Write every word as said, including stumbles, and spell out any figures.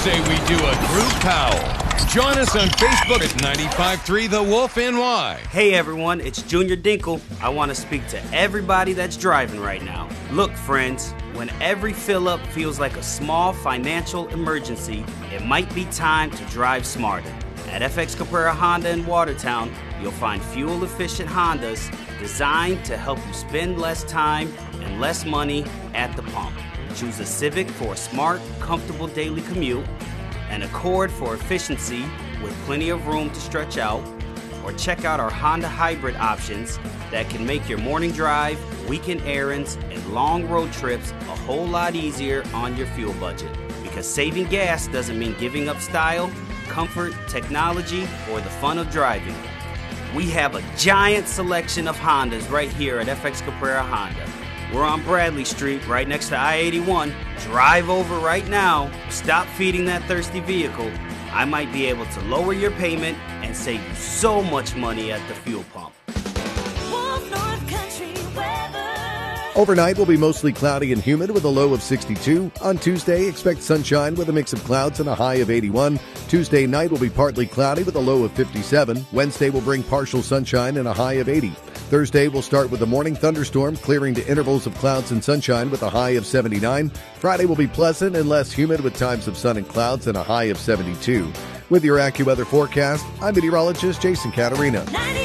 say we do a group howl? Join us on Facebook at ninety-five point three The Wolf N Y. Hey everyone, it's Junior Dinkle. I want to speak to everybody that's driving right now. Look, friends, when every fill-up feels like a small financial emergency, it might be time to drive smarter. At F X Caprera Honda in Watertown, you'll find fuel-efficient Hondas designed to help you spend less time and less money at the pump. Choose a Civic for a smart, comfortable daily commute, an Accord for efficiency with plenty of room to stretch out, or check out our Honda hybrid options that can make your morning drive, weekend errands, and long road trips a whole lot easier on your fuel budget. Because saving gas doesn't mean giving up style, comfort, technology, or the fun of driving. We have a giant selection of Hondas right here at F X Caprera Honda. We're on Bradley Street, right next to I eighty-one. Drive over right now. Stop feeding that thirsty vehicle. I might be able to lower your payment and save you so much money at the fuel pump. Overnight will be mostly cloudy and humid with a low of sixty-two. On Tuesday, expect sunshine with a mix of clouds and a high of eighty-one. Tuesday night will be partly cloudy with a low of fifty-seven. Wednesday will bring partial sunshine and a high of eighty. Thursday will start with a morning thunderstorm, clearing to intervals of clouds and sunshine with a high of seventy-nine. Friday will be pleasant and less humid with times of sun and clouds and a high of seventy-two. With your AccuWeather forecast, I'm meteorologist Jason Caterina.